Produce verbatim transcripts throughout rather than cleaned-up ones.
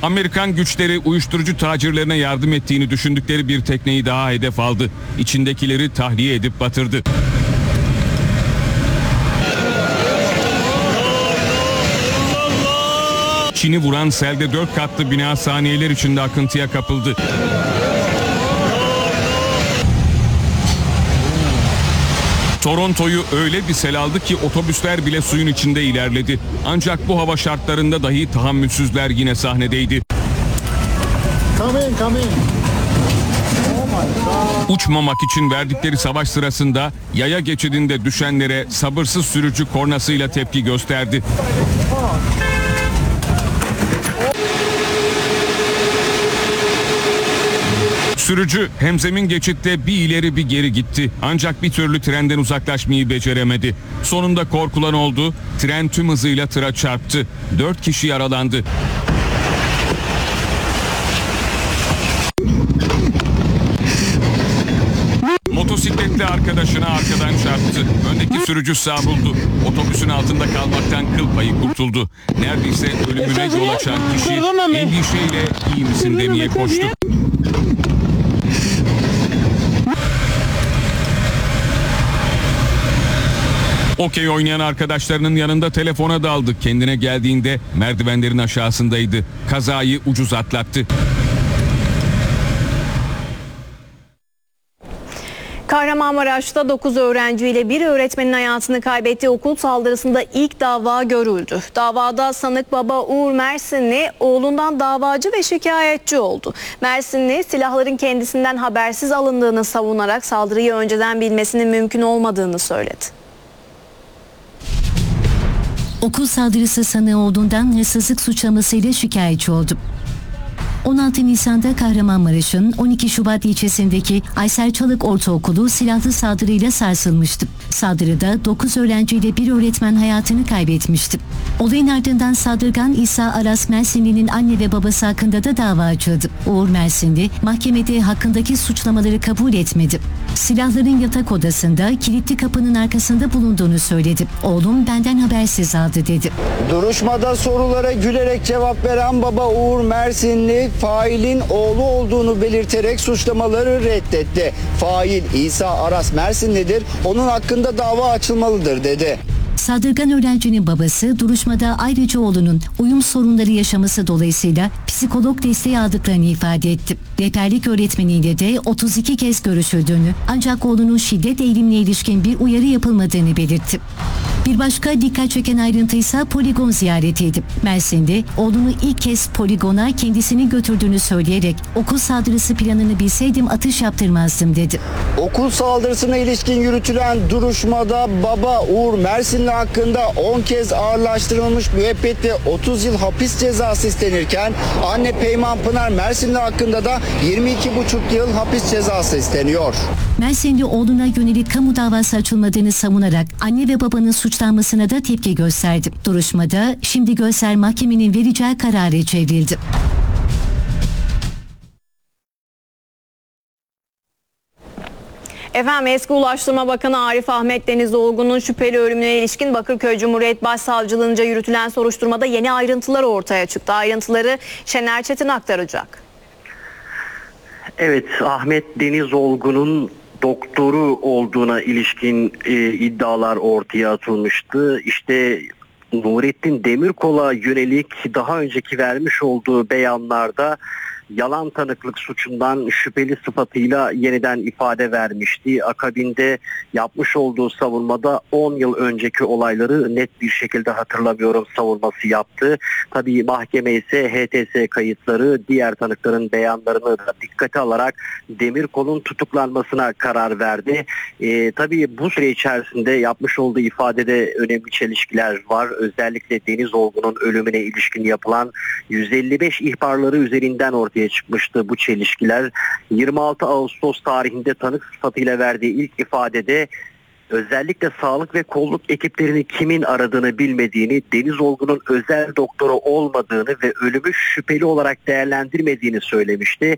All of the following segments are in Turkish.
Amerikan güçleri uyuşturucu tacirlerine yardım ettiğini düşündükleri bir tekneyi daha hedef aldı. İçindekileri tahliye edip batırdı. Çin'i vuran selde dört katlı bina saniyeler içinde akıntıya kapıldı. Toronto'yu öyle bir sel aldı ki otobüsler bile suyun içinde ilerledi. Ancak bu hava şartlarında dahi tahammülsüzler yine sahnedeydi. Come in, come in. Uçmamak için verdikleri savaş sırasında yaya geçidinde düşenlere sabırsız sürücü kornasıyla tepki gösterdi. Sürücü hemzemin geçitte bir ileri bir geri gitti. Ancak bir türlü trenden uzaklaşmayı beceremedi. Sonunda korkulan oldu. Tren tüm hızıyla tıra çarptı. Dört kişi yaralandı. Motosikletli arkadaşına arkadan çarptı. Öndeki sürücü savruldu. Otobüsün altında kalmaktan kıl payı kurtuldu. Neredeyse ölümüne yol açan kişi endişeyle iyi misin demeye koştu. Okey oynayan arkadaşlarının yanında telefona daldı. Kendine geldiğinde merdivenlerin aşağısındaydı. Kazayı ucuz atlattı. Kahramanmaraş'ta dokuz öğrenci ile bir öğretmenin hayatını kaybettiği okul saldırısında ilk dava görüldü. Davada sanık baba Uğur Mersinli oğlundan davacı ve şikayetçi oldu. Mersinli silahların kendisinden habersiz alındığını savunarak saldırıyı önceden bilmesinin mümkün olmadığını söyledi. Okul saldırısı sanığı olduğundan hırsızlık suçlamasıyla şikayetçi oldu. on altı Nisan'da Kahramanmaraş'ın on iki Şubat ilçesindeki Aysel Çalık Ortaokulu silahlı saldırıyla sarsılmıştı. Saldırıda dokuz öğrenciyle bir öğretmen hayatını kaybetmişti. Olayın ardından saldırgan İsa Aras Mersinli'nin anne ve babası hakkında da dava açıldı. Uğur Mersinli mahkemede hakkındaki suçlamaları kabul etmedi. Silahların yatak odasında kilitli kapının arkasında bulunduğunu söyledi. Oğlum benden habersiz aldı dedi. Duruşmada sorulara gülerek cevap veren baba Uğur Mersinli failin oğlu olduğunu belirterek suçlamaları reddetti. Fail İsa Aras Mersinli'dir, onun hakkında dava açılmalıdır dedi. Saldırgan öğrencinin babası duruşmada ayrıca oğlunun uyum sorunları yaşaması dolayısıyla psikolog desteği aldıklarını ifade etti. Rehberlik öğretmeniyle de otuz iki kez görüşüldüğünü ancak oğlunun şiddet eğilimine ilişkin bir uyarı yapılmadığını belirtti. Bir başka dikkat çeken ayrıntı ise poligon ziyaretiydi. Mersin'de oğlunu ilk kez poligona kendisini götürdüğünü söyleyerek okul saldırısı planını bilseydim atış yaptırmazdım dedi. Okul saldırısına ilişkin yürütülen duruşmada baba Uğur Mersinli hakkında on kez ağırlaştırılmış müebbet ve otuz yıl hapis cezası istenirken anne Peyman Pınar Mersinli hakkında da yirmi iki buçuk yıl hapis cezası isteniyor. Mersinli oğluna yönelik kamu davası açılmadığını savunarak anne ve babanın suçlanmasına da tepki gösterdi. Duruşmada şimdi gözler mahkemenin vereceği karara çevrildi. Efendim eski Ulaştırma Bakanı Arif Ahmet Denizoğlu'nun şüpheli ölümüne ilişkin Bakırköy Cumhuriyet Başsavcılığınca yürütülen soruşturmada yeni ayrıntılar ortaya çıktı. Ayrıntıları Şener Çetin aktaracak. Evet, Ahmet Denizoğlu'nun doktoru olduğuna ilişkin e, iddialar ortaya atılmıştı. İşte Nurettin Demirkol'a yönelik daha önceki vermiş olduğu beyanlarda yalan tanıklık suçundan şüpheli sıfatıyla yeniden ifade vermişti. Akabinde yapmış olduğu savunmada on yıl önceki olayları net bir şekilde hatırlamıyorum savunması yaptı. Tabii mahkeme ise H T S kayıtları, diğer tanıkların beyanlarını da dikkate alarak Demirkol'un tutuklanmasına karar verdi. E, tabii bu süre içerisinde yapmış olduğu ifadede önemli çelişkiler var. Özellikle Denizoğlu'nun ölümüne ilişkin yapılan yüz elli beş ihbarları üzerinden ortaya çıkmıştı bu çelişkiler. yirmi altı Ağustos tarihinde tanık sıfatıyla verdiği ilk ifadede özellikle sağlık ve kolluk ekiplerini kimin aradığını bilmediğini, Denizoğlu'nun özel doktoru olmadığını ve ölümü şüpheli olarak değerlendirmediğini söylemişti.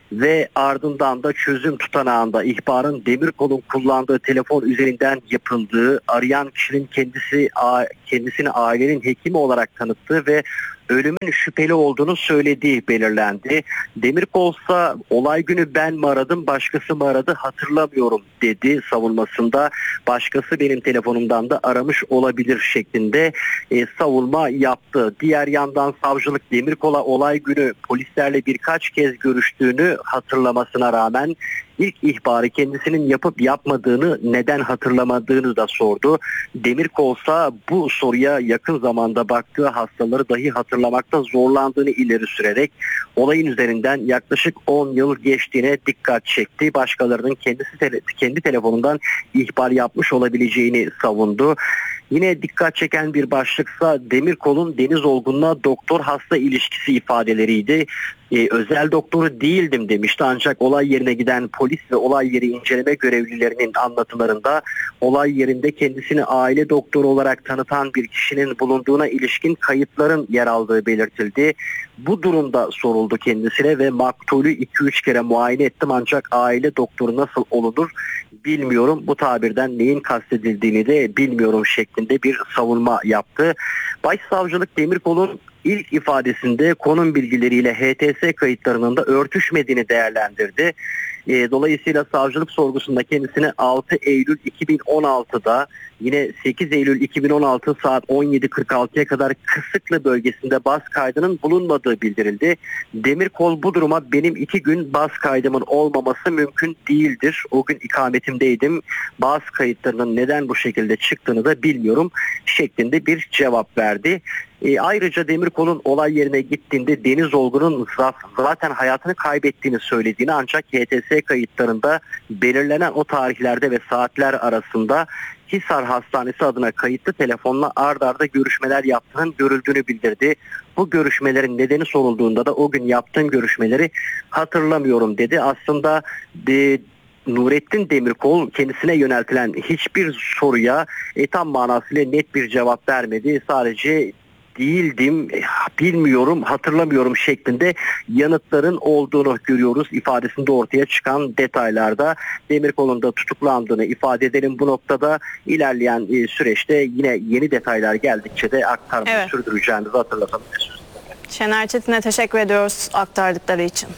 ve ardından da çözüm tutanağında ihbarın Demirkol'un kullandığı telefon üzerinden yapıldığı, arayan kişinin kendisi kendisini ailenin hekimi olarak tanıttığı ve ölümün şüpheli olduğunu söylediği belirlendi. Demirkol ise olay günü ben mi aradım, başkası mı aradı hatırlamıyorum dedi savunmasında. Başkası benim telefonumdan da aramış olabilir şeklinde e, savunma yaptı. Diğer yandan savcılık Demirkol'a olay günü polislerle birkaç kez görüştüğünü hatırlamasına rağmen İlk ihbarı kendisinin yapıp yapmadığını, neden hatırlamadığını da sordu. Demirkol ise bu soruya yakın zamanda baktığı hastaları dahi hatırlamakta zorlandığını ileri sürerek olayın üzerinden yaklaşık on yıl geçtiğine dikkat çekti. Başkalarının kendisi tele- kendi telefonundan ihbar yapmış olabileceğini savundu. Yine dikkat çeken bir başlıksa Demirkol'un Deniz Olgun'la doktor hasta ilişkisi ifadeleriydi. Ee, özel doktoru değildim demişti, ancak olay yerine giden polis ve olay yeri inceleme görevlilerinin anlatımlarında olay yerinde kendisini aile doktoru olarak tanıtan bir kişinin bulunduğuna ilişkin kayıtların yer aldığı belirtildi. Bu durumda soruldu kendisine ve maktulü iki üç kere muayene ettim ancak aile doktoru nasıl olunur bilmiyorum, bu tabirden neyin kastedildiğini de bilmiyorum şeklinde bir savunma yaptı. Başsavcılık Demirkol'un ilk ifadesinde konum bilgileriyle H T S kayıtlarının da örtüşmediğini değerlendirdi. Dolayısıyla savcılık sorgusunda kendisine altı Eylül iki bin on altıda yine sekiz Eylül iki bin on altı saat on yedi kırk altıya kadar Kısıklı bölgesinde bas kaydının bulunmadığı bildirildi. Demirkol bu duruma benim iki gün bas kaydımın olmaması mümkün değildir. O gün ikametimdeydim. Bas kayıtlarının neden bu şekilde çıktığını da bilmiyorum şeklinde bir cevap verdi. E, ayrıca Demirkol'un olay yerine gittiğinde Deniz Olgun'un zaten hayatını kaybettiğini söylediğini, ancak H T S kayıtlarında belirlenen o tarihlerde ve saatler arasında Hisar Hastanesi adına kayıtlı telefonla ard arda görüşmeler yaptığının görüldüğünü bildirdi. Bu görüşmelerin nedeni sorulduğunda da o gün yaptığım görüşmeleri hatırlamıyorum dedi. Aslında de, Nurettin Demirkol kendisine yöneltilen hiçbir soruya e, tam manasıyla net bir cevap vermedi. Sadece değildim, bilmiyorum, hatırlamıyorum şeklinde yanıtların olduğunu görüyoruz ifadesinde ortaya çıkan detaylarda. Demirkol'un da tutuklandığını ifade edelim bu noktada. İlerleyen e, süreçte yine yeni detaylar geldikçe de aktarmayı evet. sürdüreceğimizi hatırlatalım. Şener Çetin'e teşekkür ediyoruz aktardıkları için.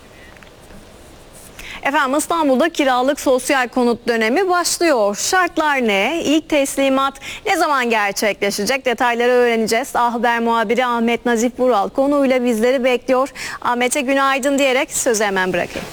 Efendim, İstanbul'da kiralık sosyal konut dönemi başlıyor. Şartlar ne? İlk teslimat ne zaman gerçekleşecek? Detayları öğreneceğiz. A Haber muhabiri Ahmet Nazif Vural konuyla bizleri bekliyor. Ahmet'e günaydın diyerek sözü hemen bırakayım.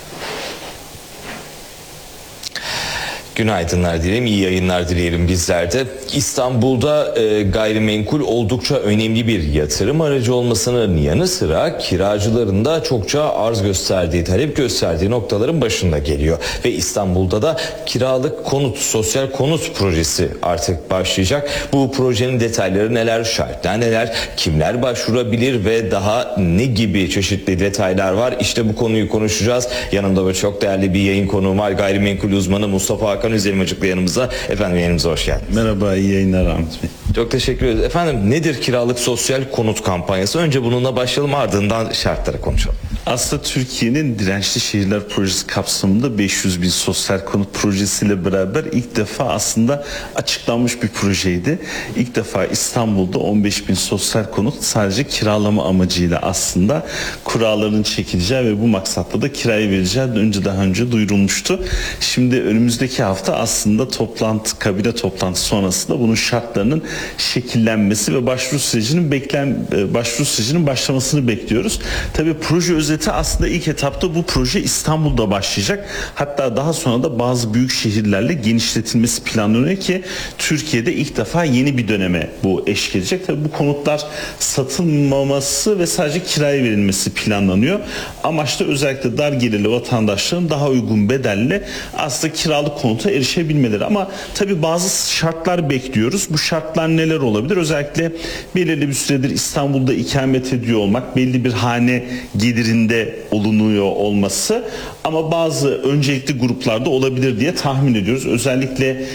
Günaydınlar dilerim, iyi yayınlar dileyelim bizler de. İstanbul'da e, gayrimenkul oldukça önemli bir yatırım aracı olmasının yanı sıra kiracıların da çokça arz gösterdiği, talep gösterdiği noktaların başında geliyor. Ve İstanbul'da da kiralık konut, sosyal konut projesi artık başlayacak. Bu projenin detayları neler, şartlar neler, kimler başvurabilir ve daha ne gibi çeşitli detaylar var? İşte bu konuyu konuşacağız. Yanımda böyle çok değerli bir yayın konuğum var. Gayrimenkul uzmanı Mustafa Hakan Üzelimacıklı yanımızda. Efendim yayınımıza hoş geldiniz. Merhaba, iyi yayınlar Ahmet Bey. Çok teşekkür ederiz. Efendim nedir kiralık sosyal konut kampanyası? Önce bununla başlayalım, ardından şartları konuşalım. Aslında Türkiye'nin Dirençli Şehirler Projesi kapsamında beş yüz bin sosyal konut projesiyle beraber ilk defa aslında açıklanmış bir projeydi. İlk defa İstanbul'da on beş bin sosyal konut sadece kiralama amacıyla aslında kuralların çekileceği ve bu maksatla da kiraya verileceği önce daha önce duyurulmuştu. Şimdi önümüzdeki hafta aslında toplantı, kabine toplantısı sonrasında bunun şartlarının şekillenmesi ve başvuru sürecinin beklen başvuru sürecinin başlamasını bekliyoruz. Tabii proje özeti aslında ilk etapta bu proje İstanbul'da başlayacak. Hatta daha sonra da bazı büyük şehirlerle genişletilmesi planlanıyor ki Türkiye'de ilk defa yeni bir döneme bu eşlik edecek. Tabii bu konutlar satılmaması ve sadece kiraya verilmesi planlanıyor. Amaç da özellikle dar gelirli vatandaşların daha uygun bedelle aslında kiralık konuta erişebilmeleri. Ama tabii bazı şartlar bekliyoruz. Bu şartlar neler olabilir? Özellikle belirli bir süredir İstanbul'da ikamet ediyor olmak, belli bir hane gelirinde olunuyor olması, ama bazı öncelikli gruplarda olabilir diye tahmin ediyoruz. Özellikle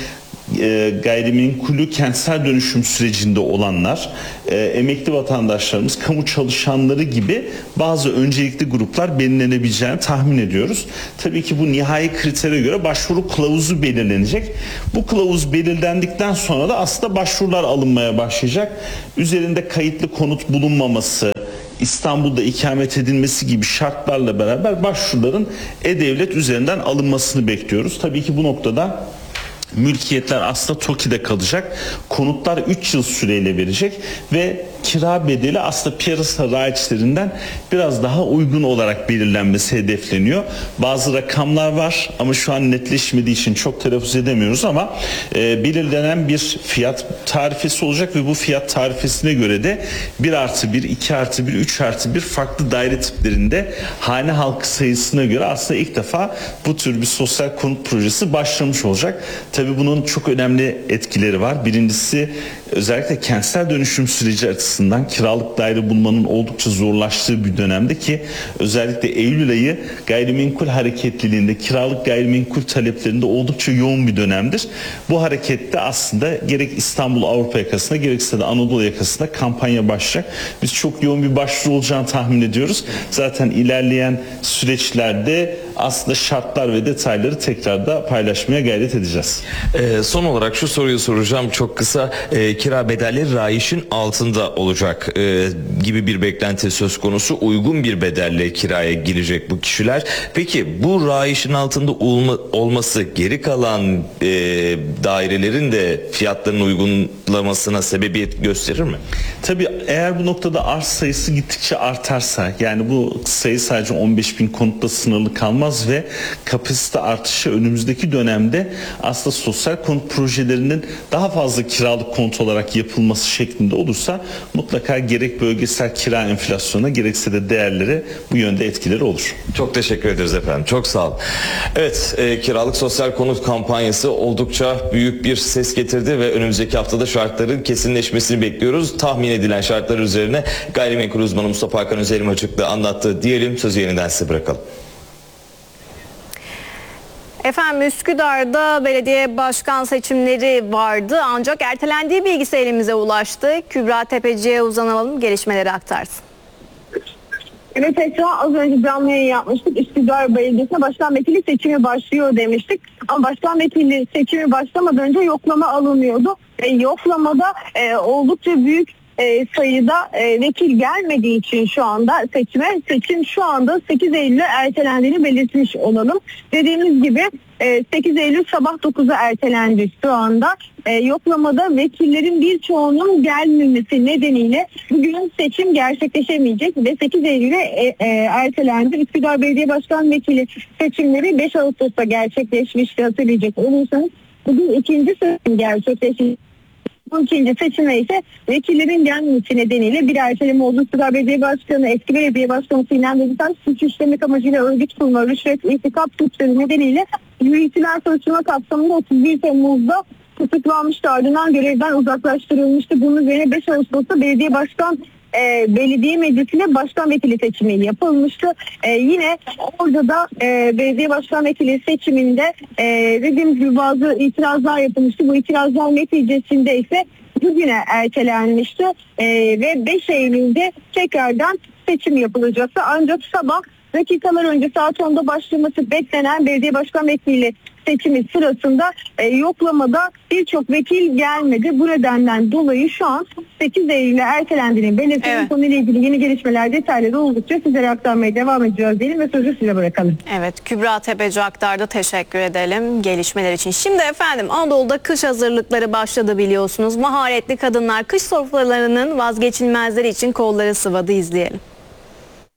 e, gayrimenkulü kentsel dönüşüm sürecinde olanlar, e, emekli vatandaşlarımız, kamu çalışanları gibi bazı öncelikli gruplar belirlenebileceğini tahmin ediyoruz. Tabii ki bu nihai kritere göre başvuru kılavuzu belirlenecek. Bu kılavuz belirlendikten sonra da aslında başvurular alınmaya başlayacak. Üzerinde kayıtlı konut bulunmaması, İstanbul'da ikamet edilmesi gibi şartlarla beraber başvuruların E-Devlet üzerinden alınmasını bekliyoruz. Tabii ki bu noktada mülkiyetler aslında TOKİ'de kalacak. Konutlar üç yıl süreyle verecek ve kira bedeli aslında piyasa raiçlerinden biraz daha uygun olarak belirlenmesi hedefleniyor. Bazı rakamlar var ama şu an netleşmediği için çok telaffuz edemiyoruz ama e, belirlenen bir fiyat tarifesi olacak ve bu fiyat tarifesine göre de bir artı bir, iki artı bir, üç artı bir farklı daire tiplerinde hane halkı sayısına göre aslında ilk defa bu tür bir sosyal konut projesi başlamış olacak. Tabii bunun çok önemli etkileri var. Birincisi özellikle kentsel dönüşüm süreci açısından kiralık daire bulmanın oldukça zorlaştığı bir dönemde ki özellikle Eylül ayı gayrimenkul hareketliliğinde, kiralık gayrimenkul taleplerinde oldukça yoğun bir dönemdir. Bu harekette aslında gerek İstanbul Avrupa yakasında gerekse de Anadolu yakasında kampanya başlayacak. Biz çok yoğun bir başvuru olacağını tahmin ediyoruz. Zaten ilerleyen süreçlerde aslında şartlar ve detayları tekrar da paylaşmaya gayret edeceğiz. Ee, son olarak şu soruyu soracağım çok kısa. Ee, kira bedelleri rayişin altında olacak e, gibi bir beklenti söz konusu. Uygun bir bedelle kiraya girecek bu kişiler. Peki bu rayişin altında olma, olması geri kalan e, dairelerin de fiyatlarının uygunlamasına sebebiyet gösterir mi? Tabii eğer bu noktada arz sayısı gittikçe artarsa, yani bu sayı sadece on beş bin konutla sınırlı kalmaz ve kapasite artışı önümüzdeki dönemde aslında sosyal konut projelerinin daha fazla kiralık konut olarak yapılması şeklinde olursa mutlaka gerek bölgesel kira enflasyonuna gerekse de değerlere bu yönde etkileri olur. Çok teşekkür ederiz efendim. Çok sağ olun. Evet, e, kiralık sosyal konut kampanyası oldukça büyük bir ses getirdi ve önümüzdeki haftada şartların kesinleşmesini bekliyoruz. Tahmin edilen şartlar üzerine gayrimenkul uzmanı Mustafa Hakan Özelim açıklığı anlattı diyelim. Sözü yeniden size bırakalım. Efendim Üsküdar'da belediye başkan seçimleri vardı ancak ertelendiği bilgisi elimize ulaştı. Kübra Tepeci'ye uzanalım, gelişmeleri aktarsın. Evet Esra, az önce canlı yayın yapmıştık. Üsküdar Belediyesi'ne başkan vekili seçimi başlıyor demiştik. Ama başkan vekili seçimi başlamadan önce yoklama alınıyordu. E, yoklamada e, oldukça büyük e, sayıda e, vekil gelmediği için şu anda seçime seçim şu anda sekiz Eylül'e ertelendiğini belirtmiş olalım. Dediğimiz gibi e, sekiz Eylül sabah dokuza ertelendi şu anda. E, yoklamada vekillerin birçoğunun gelmemesi nedeniyle bugün seçim gerçekleşemeyecek ve sekiz Eylül'e e, e, ertelendi. Üsküdar Belediye Başkan Vekili seçimleri beş Ağustos'ta gerçekleşmişti, hatırlayacak olursanız. Bugün ikinci seçim gerçekleşti. Bu ikinci seçime ise vekillerin gelmemesi nedeniyle bir erteleme oldu. Üsküdar Belediye Başkanı, eski belediye başkanı Sinan Demirtaş suç işlemek amacıyla örgüt kurma, rüşvet, irtikap suçları nedeniyle yürütülen soruşturma kapsamında otuz bir Temmuz'da tutuklanmıştı. Ardından görevden uzaklaştırılmıştı. Bunun üzerine beş Ağustos'ta belediye başkan E, belediye meclisine başkan vekili seçimi yapılmıştı. E, yine orada da e, belediye başkan vekili seçiminde e, dediğimiz gibi bazı itirazlar yapılmıştı. Bu itirazlar neticesinde ise bugüne ertelenmişti e, ve beş Eylül'de tekrardan seçim yapılacaktı. Ancak sabah dakikalar önce saat onda başlaması beklenen belediye başkan vekili seçimi sırasında e, yoklamada birçok vekil gelmedi. Bu nedenden dolayı şu an sekiz Eylül'e ertelendiğini belirtelim. Evet. Konuyla ilgili yeni gelişmeler, detayları oldukça sizlere aktarmaya devam edeceğiz diyelim ve sözü size bırakalım. Evet, Kübra Tepeci aktardı. Teşekkür edelim gelişmeler için. Şimdi efendim Anadolu'da kış hazırlıkları başladı biliyorsunuz. Maharetli kadınlar kış sofralarının vazgeçilmezleri için kolları sıvadı, izleyelim.